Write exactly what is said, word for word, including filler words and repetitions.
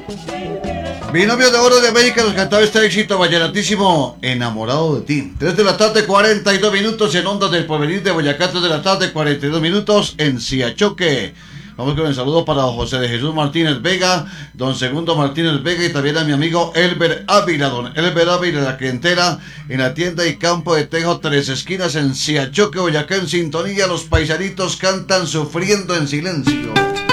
Binomio de oro de México nos cantaba este éxito vallenatísimo, Enamorado de ti. tres de la tarde, cuarenta y dos minutos en Ondas del Porvenir de Boyacá. tres de la tarde, cuarenta y dos minutos en Siachoque. Vamos con el saludo para José de Jesús Martínez Vega, don Segundo Martínez Vega y también a mi amigo Elber Ávila, don Elber Ávila, la clientela en la tienda y campo de Tejo Tres Esquinas en Siachoque, Boyacá, en sintonía. Los paisanitos cantan Sufriendo en Silencio.